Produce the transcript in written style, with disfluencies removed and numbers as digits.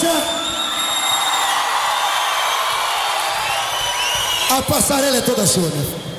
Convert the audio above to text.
dança. A passarela é toda sua, meu filho.